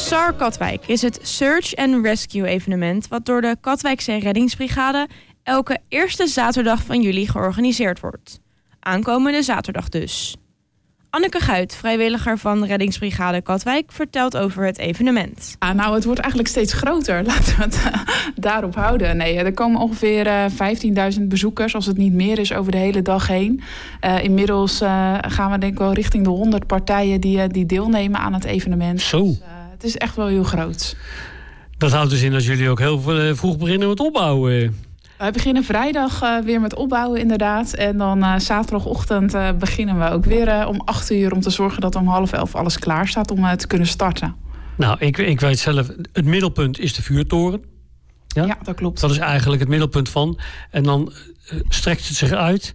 SAR Katwijk is het Search and Rescue evenement wat door de Katwijkse reddingsbrigade elke eerste zaterdag van juli georganiseerd wordt. Aankomende zaterdag dus. Anneke Guit, vrijwilliger van reddingsbrigade Katwijk, vertelt over het evenement. Nou, het wordt eigenlijk steeds groter. Laten we het daarop houden. Nee, er komen ongeveer 15.000 bezoekers, als het niet meer is, over de hele dag heen. Inmiddels gaan we denk ik wel richting de 100 partijen die deelnemen aan het evenement. Zo. Dus, het is echt wel heel groot. Dat houdt dus in dat jullie ook heel vroeg beginnen met opbouwen. We beginnen vrijdag weer met opbouwen inderdaad. En dan zaterdagochtend beginnen we ook weer om 8:00... om te zorgen dat om 10:30 alles klaar staat om te kunnen starten. Nou, ik weet zelf, het middelpunt is de vuurtoren. Ja, dat klopt. Dat is eigenlijk het middelpunt van. En dan strekt het zich uit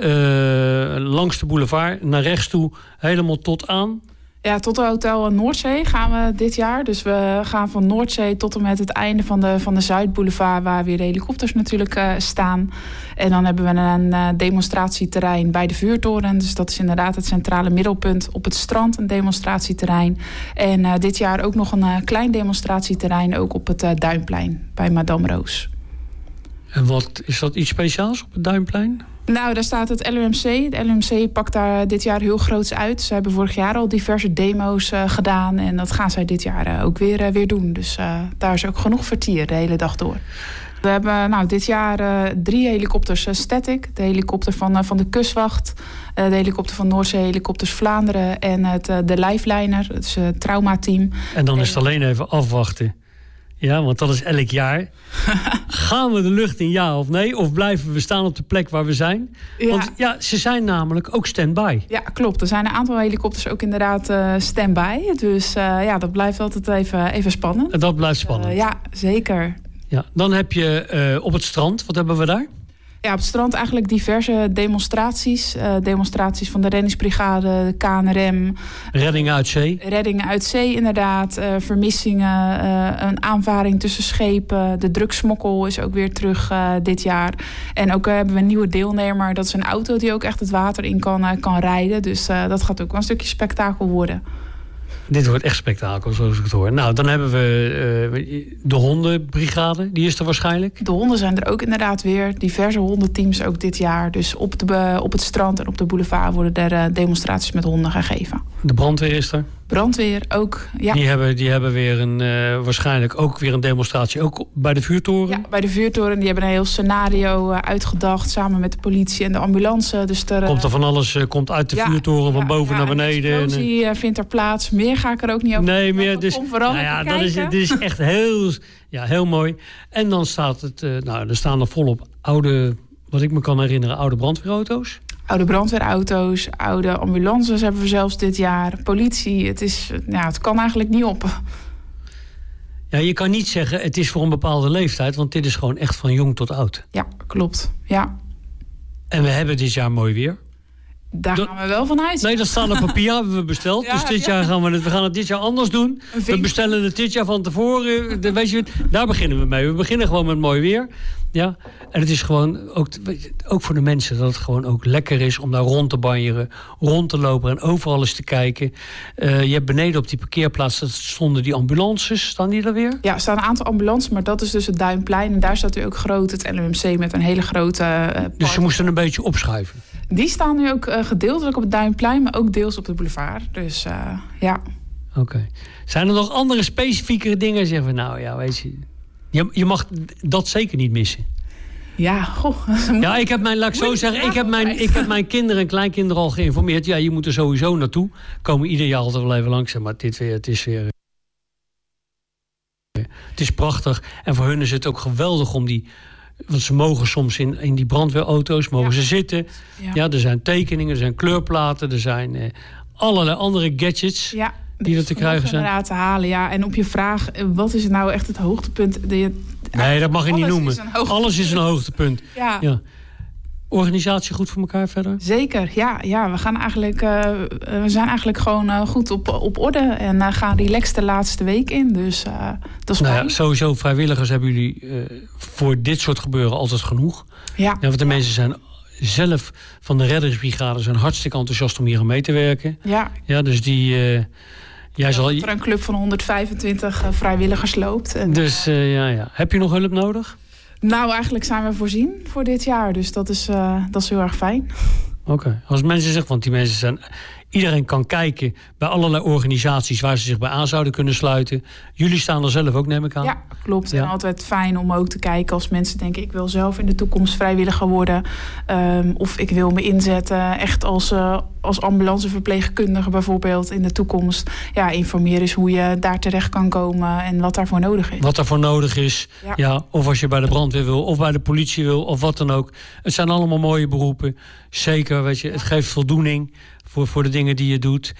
langs de boulevard naar rechts toe, helemaal tot aan. Ja, tot de Hotel Noordzee gaan we dit jaar. Dus we gaan van Noordzee tot en met het einde van de Zuidboulevard, waar weer de helikopters natuurlijk staan. En dan hebben we een demonstratieterrein bij de vuurtoren. Dus dat is inderdaad het centrale middelpunt op het strand, een demonstratieterrein. En dit jaar ook nog een klein demonstratieterrein, ook op het Duinplein bij Madame Roos. En wat is dat iets speciaals op het Duinplein? Nou, daar staat het LUMC. De LUMC pakt daar dit jaar heel groots uit. Ze hebben vorig jaar al diverse demo's gedaan. En dat gaan zij dit jaar ook weer doen. Dus daar is ook genoeg vertier de hele dag door. We hebben dit jaar 3 helikopters static. De helikopter van de kustwacht. De helikopter van Noordzee Helikopters Vlaanderen. En de Lifeliner, het is het traumateam. En dan is het alleen even afwachten. Ja, want dat is elk jaar. Gaan we de lucht in, ja of nee? Of blijven we staan op de plek waar we zijn? Ja. Want ja, ze zijn namelijk ook stand-by. Ja, klopt. Er zijn een aantal helikopters ook inderdaad stand-by. Dus dat blijft altijd even spannend. En dat blijft spannend. Ja, zeker. Ja, dan heb je op het strand, wat hebben we daar? Ja, op het strand eigenlijk diverse demonstraties. Demonstraties van de reddingsbrigade, de KNRM. Reddingen uit zee. Reddingen uit zee, inderdaad. Vermissingen, een aanvaring tussen schepen. De drugsmokkel is ook weer terug dit jaar. En ook hebben we een nieuwe deelnemer. Dat is een auto die ook echt het water in kan rijden. Dus dat gaat ook wel een stukje spektakel worden. Dit wordt echt spektakel, zoals ik het hoor. Nou, dan hebben we de hondenbrigade. Die is er waarschijnlijk. De honden zijn er ook inderdaad weer. Diverse hondenteams ook dit jaar. Dus op het strand en op de boulevard worden er demonstraties met honden gegeven. De brandweer is er. Brandweer ook, ja. Die hebben weer waarschijnlijk ook weer een demonstratie. Ook bij de vuurtoren? Ja, bij de vuurtoren. Die hebben een heel scenario uitgedacht. Samen met de politie en de ambulance. Dus komt er van alles komt uit de vuurtoren van boven naar beneden. De explosie vindt er plaats. Meer ga ik er ook niet over. Nee, meer. Dus, dit is echt heel mooi. En dan staat het, er staan er volop oude, wat ik me kan herinneren, oude brandweerauto's. Oude brandweerauto's, oude ambulances hebben we zelfs dit jaar. Politie, het kan eigenlijk niet op. Ja, je kan niet zeggen het is voor een bepaalde leeftijd, want dit is gewoon echt van jong tot oud. Ja, klopt. Ja. En we hebben dit jaar mooi weer. Daar gaan we wel van uit. Nee, dat staat op papier, hebben we besteld. Dus dit jaar gaan we het dit jaar anders doen. We bestellen het dit jaar van tevoren. Weet je, daar beginnen we mee. We beginnen gewoon met mooi weer. Ja. En het is gewoon ook voor de mensen dat het gewoon ook lekker is om daar rond te banjeren, rond te lopen en overal eens te kijken. Je hebt beneden op die parkeerplaats stonden die ambulances. Staan die er weer? Ja, er staan een aantal ambulances, maar dat is dus het Duinplein. En daar staat nu ook groot het LUMC met een hele grote dus ze moesten een beetje opschuiven. Die staan nu ook gedeeltelijk op het Duinplein, maar ook deels op de boulevard. Dus ja. Oké. Zijn er nog andere specifiekere dingen? Zeggen we, nou ja, weet je mag dat zeker niet missen. Ja, goh. Ja, ik heb mijn kinderen en kleinkinderen al geïnformeerd. Ja, je moet er sowieso naartoe. Komen ieder jaar altijd wel even langs. Maar het is weer... Het is prachtig. En voor hun is het ook geweldig om die... Want ze mogen soms in die brandweerauto's ze zitten. Ja, er zijn tekeningen, er zijn kleurplaten, er zijn allerlei andere gadgets die er te krijgen zijn. Inderdaad te halen, ja. En op je vraag, wat is nou echt het hoogtepunt? Nee, dat mag je niet noemen. Alles is een hoogtepunt. Ja. Organisatie goed voor elkaar verder? Zeker, ja. We zijn eigenlijk gewoon goed op orde en gaan relaxed de laatste week in. Dus dat is fijn. Sowieso vrijwilligers hebben jullie voor dit soort gebeuren altijd genoeg. Ja, want de mensen zijn zelf van de reddingsbrigade zijn hartstikke enthousiast om hier aan mee te werken. Ja, dus die Er een club van 125 vrijwilligers loopt. En, dus ja. Heb je nog hulp nodig? Nou, eigenlijk zijn we voorzien voor dit jaar. Dus dat is heel erg fijn. Oké. Als mensen zeggen, want die mensen zijn... Iedereen kan kijken bij allerlei organisaties waar ze zich bij aan zouden kunnen sluiten. Jullie staan er zelf ook, neem ik aan. Ja, klopt. Ja. En altijd fijn om ook te kijken als mensen denken... ik wil zelf in de toekomst vrijwilliger worden. Of ik wil me inzetten echt als ambulanceverpleegkundige bijvoorbeeld in de toekomst. Ja, informeer eens hoe je daar terecht kan komen en wat daarvoor nodig is. Wat daarvoor nodig is. Ja, of als je bij de brandweer wil, of bij de politie wil, of wat dan ook. Het zijn allemaal mooie beroepen. Zeker, weet je, het geeft voldoening... Voor de dingen die je doet.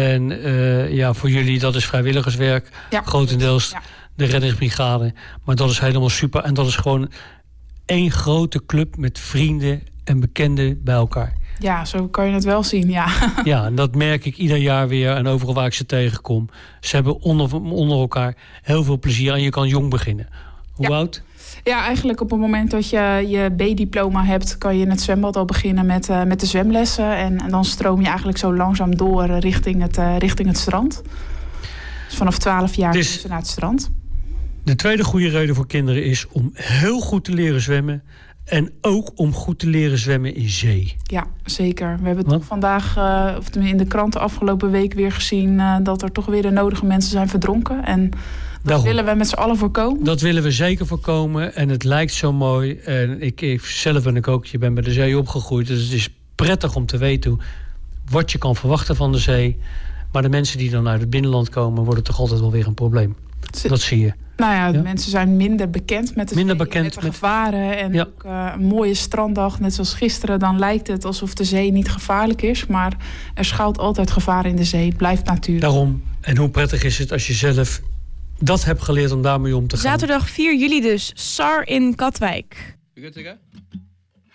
En voor jullie, dat is vrijwilligerswerk. Ja, grotendeels de reddingsbrigade. Maar dat is helemaal super. En dat is gewoon één grote club met vrienden en bekenden bij elkaar. Ja, zo kan je het wel zien, ja. Ja, en dat merk ik ieder jaar weer. En overal waar ik ze tegenkom. Ze hebben onder elkaar heel veel plezier. En je kan jong beginnen. Hoe oud? Ja, eigenlijk op het moment dat je je B-diploma hebt... kan je in het zwembad al beginnen met de zwemlessen. En dan stroom je eigenlijk zo langzaam door richting het strand. Dus vanaf 12 jaar dus naar het strand. De tweede goede reden voor kinderen is om heel goed te leren zwemmen... en ook om goed te leren zwemmen in zee. Ja, zeker. We hebben toch vandaag, of in de kranten afgelopen week weer gezien... dat er toch weer de nodige mensen zijn verdronken. En dat willen we met z'n allen voorkomen. Dat willen we zeker voorkomen. En het lijkt zo mooi. En zelf ben ik ook, je bent bij de zee opgegroeid. Dus het is prettig om te weten wat je kan verwachten van de zee. Maar de mensen die dan uit het binnenland komen... worden toch altijd wel weer een probleem. Dat zie je. Nou ja, de mensen zijn minder bekend met de zee, met de gevaren. En ook een mooie stranddag, net zoals gisteren... dan lijkt het alsof de zee niet gevaarlijk is. Maar er schuilt altijd gevaar in de zee. Het blijft natuurlijk. Daarom. En hoe prettig is het als je zelf dat hebt geleerd om daarmee om te gaan. Zaterdag 4 juli dus. SAR in Katwijk. You good to go?